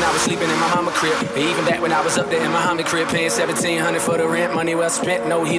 I was sleeping in my mama crib. Even back when I was up there in my homie crib, paying 1,700 for the rent. Money well spent, no heat